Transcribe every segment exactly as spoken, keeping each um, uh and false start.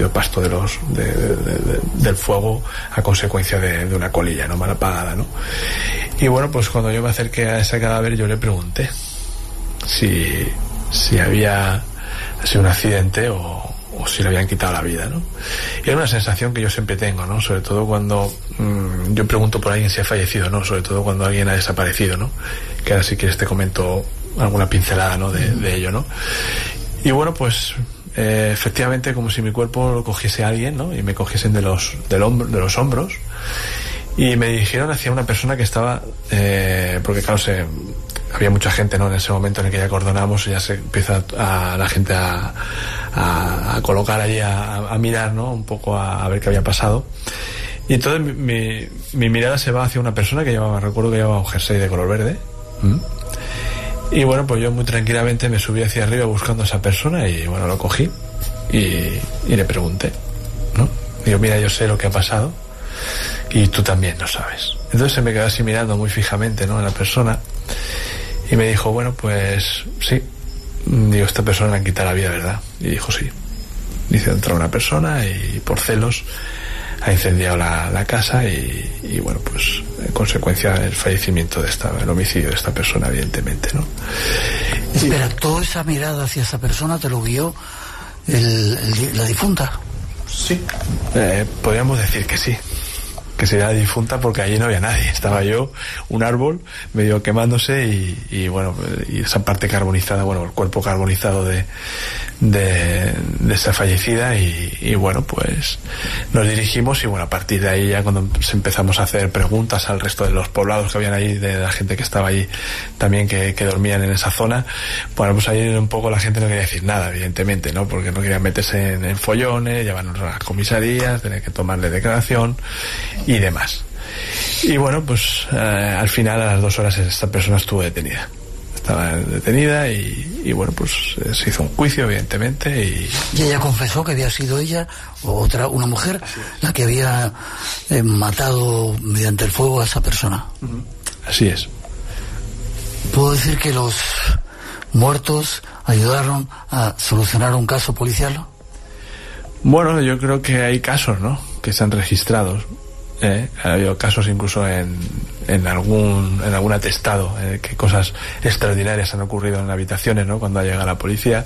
sido pasto de los de, de, de, del fuego a consecuencia de, de una colilla, ¿no?, mal apagada, ¿no? Y bueno, pues cuando yo me acerqué a ese cadáver, yo le pregunté si, si había sido un accidente o, o si le habían quitado la vida, ¿no? Y era una sensación que yo siempre tengo, ¿no? Sobre todo cuando mmm, yo pregunto por alguien si ha fallecido, ¿no? Sobre todo cuando alguien ha desaparecido, ¿no? Que ahora si quieres te comento alguna pincelada, ¿no?, de, de ello, ¿no? Y bueno, pues eh, efectivamente, como si mi cuerpo lo cogiese alguien, ¿no?, y me cogiesen de los del hombro, de los hombros, y me dirigieron hacia una persona que estaba eh, porque claro, se había mucha gente, ¿no?, en ese momento en el que ya acordonamos, ya se empieza a, a la gente a, a, a colocar allí, a, a mirar, ¿no?, un poco a, a ver qué había pasado. Y entonces mi, mi, mi mirada se va hacia una persona que llevaba, recuerdo que llevaba un jersey de color verde. ¿Mm? Y bueno, pues yo muy tranquilamente me subí hacia arriba buscando a esa persona y bueno, lo cogí y, y le pregunté, ¿no? Digo, mira, yo sé lo que ha pasado y tú también lo sabes. Entonces se me quedó así mirando muy fijamente, ¿no?, a la persona y me dijo, bueno, pues sí. Digo, esta persona le han quitado la vida, ¿verdad? Y dijo, sí. Dice, entró una persona y por celos ha incendiado la, la casa y, y bueno, pues en consecuencia el fallecimiento de esta, el homicidio de esta persona, evidentemente, ¿no? Espera, ¿toda esa mirada hacia esa persona te lo guió el, el, la difunta? Sí, eh, podríamos decir que sí, que sería la difunta, porque allí no había nadie, estaba yo, un árbol medio quemándose y, y bueno, y esa parte carbonizada, bueno, el cuerpo carbonizado de de, de esa fallecida y, y bueno, pues nos dirigimos y bueno, a partir de ahí ya cuando empezamos a hacer preguntas al resto de los poblados que habían ahí, de la gente que estaba allí también, que, que dormían en esa zona, bueno, pues ahí un poco la gente no quería decir nada, evidentemente, ¿no?, porque no querían meterse en, en follones, llevarnos a las comisarías, tener que tomarle declaración y demás. Y bueno, pues eh, al final a las dos horas esta persona estuvo detenida. Estaba detenida y, y bueno, pues eh, se hizo un juicio, evidentemente. Y... ¿Y ella confesó que había sido ella o otra, una mujer, la que había eh, matado mediante el fuego a esa persona? Uh-huh. Así es. ¿Puedo decir que los muertos ayudaron a solucionar un caso policial? Bueno, yo creo que hay casos, ¿no?, que se han registrado. Eh, ha habido casos incluso en, en algún en algún atestado eh, que cosas extraordinarias han ocurrido en habitaciones, ¿no?, cuando llega la policía.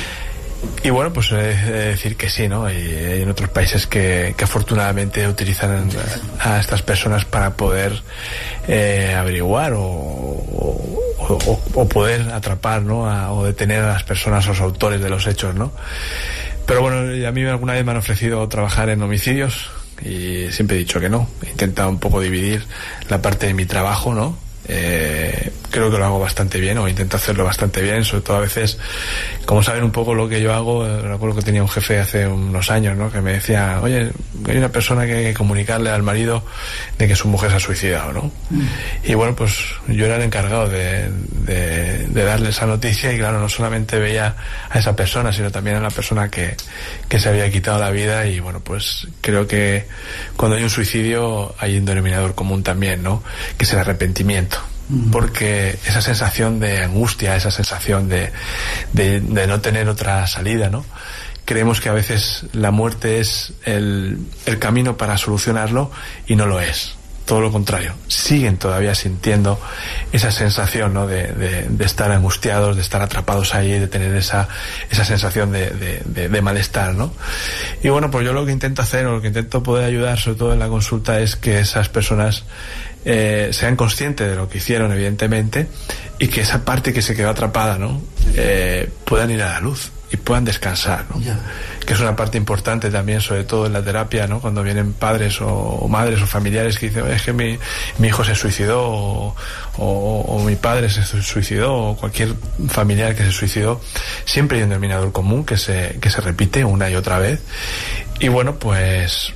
Y bueno, pues he de decir que sí, ¿no? Y hay en otros países que, que afortunadamente utilizan a estas personas para poder eh, averiguar o, o, o, o poder atrapar, ¿no?, a, o detener a las personas, a los autores de los hechos, ¿no? Pero bueno, a mí alguna vez me han ofrecido trabajar en homicidios y siempre he dicho que no. He intentado un poco dividir la parte de mi trabajo, ¿no? Eh, creo que lo hago bastante bien, o intento hacerlo bastante bien, sobre todo a veces, como saben un poco lo que yo hago. Recuerdo que tenía un jefe hace unos años, ¿no?, que me decía, oye, hay una persona que hay que comunicarle al marido de que su mujer se ha suicidado, ¿no? Mm. Y bueno, pues yo era el encargado de, de, de darle esa noticia y claro, no solamente veía a esa persona, sino también a la persona que, que se había quitado la vida. Y bueno, pues creo que cuando hay un suicidio hay un denominador común también, ¿no?, que es el arrepentimiento. Porque esa sensación de angustia, esa sensación de, de, de no tener otra salida, ¿no?, creemos que a veces la muerte es el, el camino para solucionarlo y no lo es. Todo lo contrario, siguen todavía sintiendo esa sensación, ¿no?, de, de, de estar angustiados, de estar atrapados ahí, de tener esa, esa sensación de, de, de, de malestar, ¿no? Y bueno, pues yo lo que intento hacer, o lo que intento poder ayudar, sobre todo en la consulta, es que esas personas eh, sean conscientes de lo que hicieron, evidentemente, y que esa parte que se quedó atrapada, ¿no?, eh, puedan ir a la luz y puedan descansar, ¿no? Yeah. Que es una parte importante también, sobre todo en la terapia, ¿no?, cuando vienen padres o, o madres o familiares que dicen, es que mi, mi hijo se suicidó o, o, o mi padre se suicidó o cualquier familiar que se suicidó, siempre hay un denominador común que se, que se repite una y otra vez. Y bueno, pues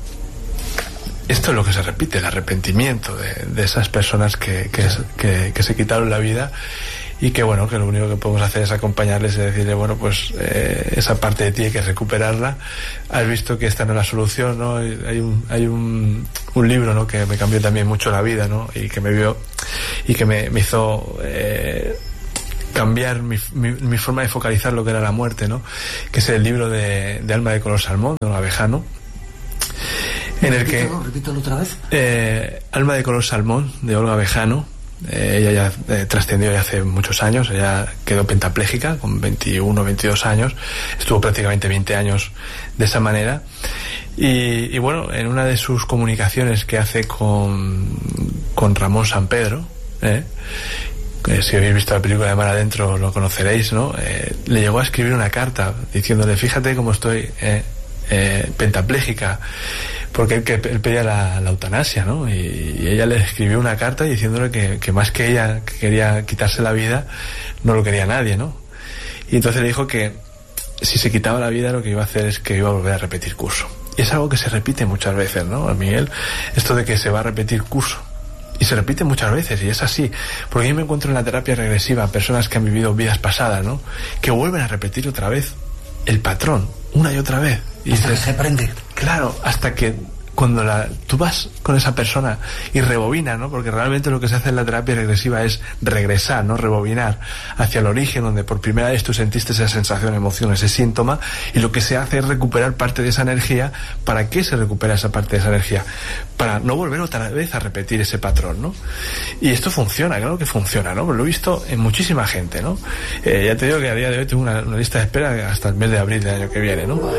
esto es lo que se repite, el arrepentimiento de, de esas personas que, que, que, que se quitaron la vida. Y que bueno, que lo único que podemos hacer es acompañarles y decirle, bueno, pues eh, esa parte de ti hay que recuperarla. Has visto que esta no es la solución, ¿no? Hay un hay un, un libro, ¿no?, que me cambió también mucho la vida, ¿no?, y que me vio y que me, me hizo eh, cambiar mi, mi, mi forma de focalizar lo que era la muerte, ¿no? Que es el libro de, de Alma de color salmón, de Olga Bejarano, en el que... Repítalo otra vez. Eh, Alma de color salmón, de Olga Bejarano. Eh, ella ya eh, trascendió ya hace muchos años, ella quedó pentapléjica con veintiuno, veintidós años, estuvo prácticamente veinte años de esa manera y, y bueno, en una de sus comunicaciones que hace con, con Ramón Sampedro, eh, eh, si habéis visto la película de Mar Adentro lo conoceréis, ¿no? Eh, le llegó a escribir una carta diciéndole, fíjate cómo estoy eh, eh, pentapléjica, porque él, que él pedía la, la eutanasia, ¿no? Y, y ella le escribió una carta diciéndole que, que más que ella que quería quitarse la vida, no lo quería nadie, ¿no? Y entonces le dijo que si se quitaba la vida lo que iba a hacer es que iba a volver a repetir curso. Y es algo que se repite muchas veces, ¿no, Miguel? Esto de que se va a repetir curso. Y se repite muchas veces, y es así. Porque yo me encuentro en la terapia regresiva personas que han vivido vidas pasadas, ¿no? Que vuelven a repetir otra vez el patrón, una y otra vez. Y hasta dices, que se aprende. Claro, hasta que cuando la, tú vas con esa persona y rebobinas, ¿no? Porque realmente lo que se hace en la terapia regresiva es regresar, ¿no? Rebobinar hacia el origen donde por primera vez tú sentiste esa sensación, emoción, ese síntoma, y lo que se hace es recuperar parte de esa energía. ¿Para qué se recupera esa parte de esa energía? Para no volver otra vez a repetir ese patrón, ¿no? Y esto funciona, claro que funciona, ¿no? Pero lo he visto en muchísima gente, ¿no? Eh, ya te digo que a día de hoy tengo una, una lista de espera hasta el mes de abril del año que viene, ¿no?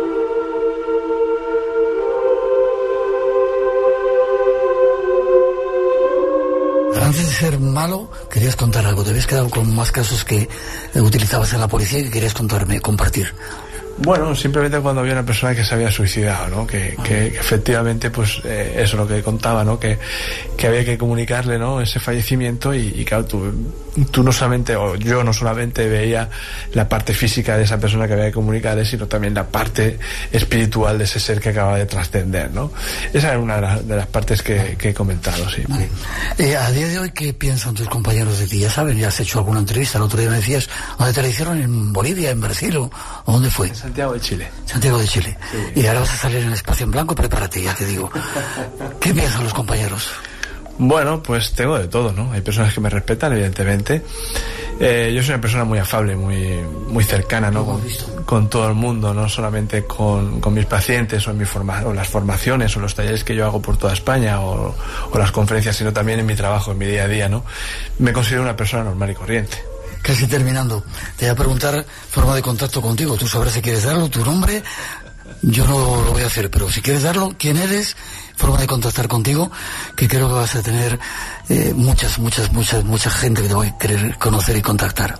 Antes de ser malo, querías contar algo. Te habías quedado con más casos que utilizabas en la policía y que querías contarme, compartir. Bueno, simplemente cuando había una persona que se había suicidado, ¿no? Que, ah. que, que efectivamente, pues, eh, eso es lo que contaba, ¿no? Que, que había que comunicarle, ¿no? Ese fallecimiento y, y claro, tú, tú no solamente, o yo no solamente veía la parte física de esa persona que había que comunicarle, sino también la parte espiritual de ese ser que acaba de trascender, ¿no? Esa es una de, la, de las partes que, que he comentado, sí. Vale. Eh, a día de hoy, ¿qué piensan tus compañeros de ti? Ya saben, ya has hecho alguna entrevista. El otro día me decías, ¿dónde te la hicieron? ¿En Bolivia, en Brasil o, o dónde fue? Santiago de Chile. Santiago de Chile. Sí. Y ahora vas a salir en el espacio en blanco, prepárate, ya te digo. ¿Qué piensan los compañeros? Bueno, pues tengo de todo, ¿no? Hay personas que me respetan, evidentemente. Eh, yo soy una persona muy afable, muy muy cercana, ¿no? Con, con todo el mundo, no solamente con, con mis pacientes o, en mi forma, o las formaciones o los talleres que yo hago por toda España o, o las conferencias, sino también en mi trabajo, en mi día a día, ¿no? Me considero una persona normal y corriente. Casi terminando, te voy a preguntar forma de contacto contigo. Tú sabrás si quieres darlo, tu nombre. Yo no lo voy a hacer, pero si quieres darlo, quién eres, forma de contactar contigo, que creo que vas a tener eh, muchas, muchas, muchas, mucha gente que te va a querer conocer y contactar.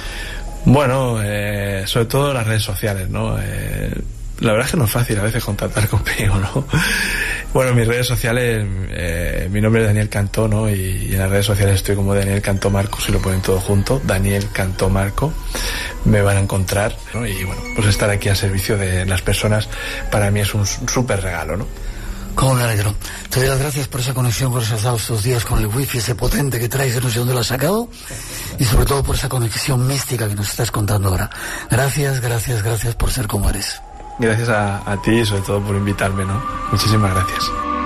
Bueno, eh, sobre todo las redes sociales, ¿no? Eh, la verdad es que no es fácil a veces contactar conmigo, ¿no? Bueno, en mis redes sociales, eh, mi nombre es Daniel Cantó, ¿no? Y, y en las redes sociales estoy como Daniel Cantó Marco, si lo ponen todo junto, Daniel Cantó Marco, me van a encontrar, ¿no? Y bueno, pues estar aquí al servicio de las personas para mí es un súper regalo, ¿no? Cómo me alegro. Te doy las gracias por esa conexión que nos has dado estos días con el wifi, ese potente que traes, no sé dónde lo has sacado, y sobre todo por esa conexión mística que nos estás contando ahora. Gracias, gracias, gracias por ser como eres. Gracias a, a ti y sobre todo por invitarme, ¿no? Muchísimas gracias.